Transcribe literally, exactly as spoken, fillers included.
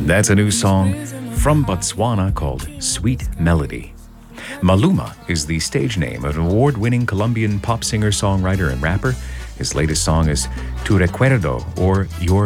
That's a new song from Botswana called Sweet Melody. Maluma is the stage name of an award-winning Colombian pop singer, songwriter, and rapper. His latest song is Tu Recuerdo, or Your